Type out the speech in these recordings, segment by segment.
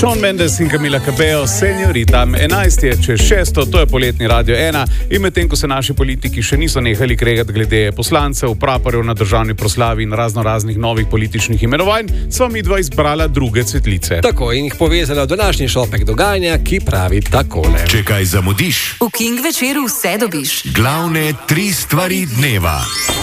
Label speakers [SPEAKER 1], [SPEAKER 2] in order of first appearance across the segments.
[SPEAKER 1] Shawn Mendes in Camila Cabello, Señorita. 11 je čez 6, to je poletni Radio 1 in medtem, ko se naši politiki še niso nehali kregati glede poslancev, praporjev na državni proslavi in raznih novih političnih imenovanj, so mi dva izbrala druge cvetlice.
[SPEAKER 2] Tako in jih povezala v današnji šopek dogajanja, ki pravi takole.
[SPEAKER 3] Če kaj zamudiš,
[SPEAKER 4] v King večeru vse dobiš.
[SPEAKER 3] Glavne 3 stvari dneva.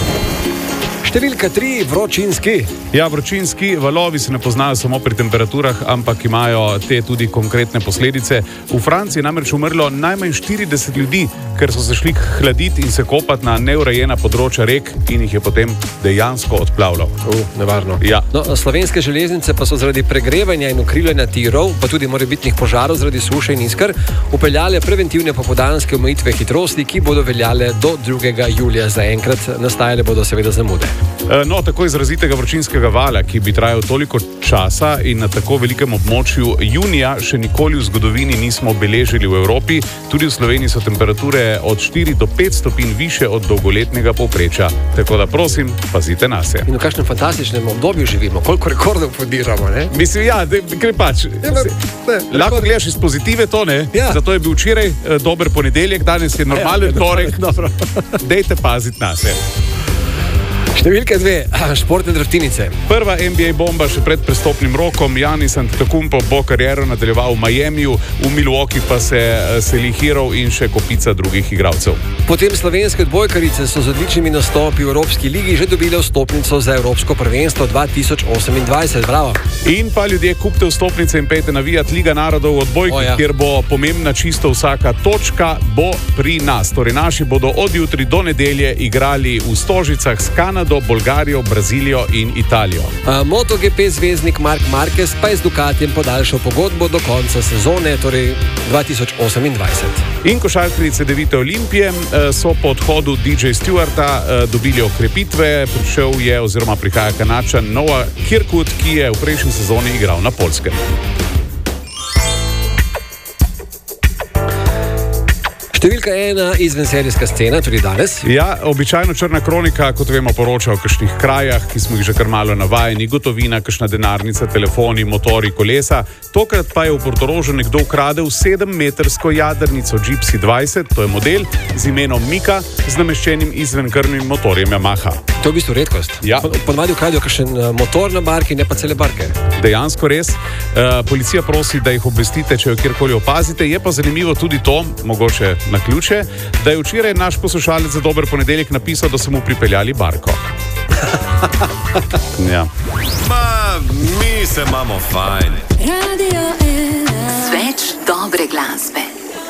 [SPEAKER 2] Številka 3, vročinski.
[SPEAKER 1] Ja, vročinski valovi se ne poznajo samo pri temperaturah, ampak imajo te tudi konkretne posledice. V Franciji je namreč umrlo najmanj 40 ljudi, ker so se šli hladiti in se kopati na neurejena področja rek in jih je potem dejansko odplavilo.
[SPEAKER 2] Nevarno.
[SPEAKER 1] Ja.
[SPEAKER 2] No, slovenske železnice pa so zaradi pregrevanja in ukrivljanja tirov, pa tudi morebitnih požarov zaradi suše in iskr, upeljale preventivne popoldanske omejitve hitrosti, ki bodo veljale do 2. julija. Zaenkrat nastajale bodo seveda zamude.
[SPEAKER 1] No, tako izrazitega vročinskega vala, ki bi trajal toliko časa in na tako velikem območju junija, še nikoli v zgodovini nismo beležili v Evropi. Tudi v Sloveniji so temperature od 4 do 5 stopinj više od dolgoletnega povprečja. Tako da prosim, pazite nase.
[SPEAKER 2] In v kakšnem fantastičnem obdobju živimo, koliko rekordov podiramo, ne?
[SPEAKER 1] Mislim, ja, gre pač. Lahko gledaš iz pozitive to, ne?
[SPEAKER 2] Ja.
[SPEAKER 1] Zato je bil včeraj dober ponedeljek, danes je normalen torek. Dejte paziti nase.
[SPEAKER 2] Številka 2, športne drftinice.
[SPEAKER 1] Prva NBA bomba še pred prestopnim rokom. Giannis Antetokounmpo bo kariero nadaljeval v Miamiju, v Milwaukee pa se seli Hero in še kopica drugih igralcev.
[SPEAKER 2] Potem slovenske odbojkarice so z odličnimi nastopi v Evropski ligi že dobile vstopnico za Evropsko prvenstvo 2028. Bravo.
[SPEAKER 1] In pa ljudje, kupite vstopnice in pejte navijat Liga narodov v odbojki, kjer bo pomembna čisto vsaka točka, bo pri nas. Torej, naši bodo od jutri do nedelje igrali v Stožicah s Kanado, Bolgarijo, Brazilijo in Italijo.
[SPEAKER 2] MotoGP zvezdnik Marc Marquez pa je z Ducatijem podaljšal pogodbo do konca sezone, torej 2028.
[SPEAKER 1] In košarkarice Devite Olimpije so po odhodu DJ Stewarta dobili okrepitve. Prišel je oziroma prihaja Kanačan Noah Kirkwood, ki je v prejšnji sezoni igral na Poljskem.
[SPEAKER 2] Številka 1, izvenserijska scena, tudi danes.
[SPEAKER 1] Ja, običajno črna kronika, kot vemo, poroča o kakšnih krajah, ki smo jih že kar malo navajeni, gotovina, kakšna denarnica, telefoni, motori, kolesa. Tokrat pa je v Portorožu nekdo ukradel 7-metrsko jadrnico Gypsy 20, to je model z imenom Mika, z nameščenim izvenkrvnim motorjem Yamaha.
[SPEAKER 2] To je v bistvu redkost.
[SPEAKER 1] Ja.
[SPEAKER 2] Ponavadi ukradijo kakšen motor na barki, ne pa cele barke.
[SPEAKER 1] Dejansko res. Policija prosi, da jih obvestite, če jo kjerkoli opazite. Je pa zanimivo tudi to, mogoče na ključe, da je včeraj naš poslušalec za dober ponedeljek napisal, da so mu pripeljali barko. Ja.
[SPEAKER 3] Mi se imamo fajn.
[SPEAKER 4] Radio 1. Več dobre glasbe.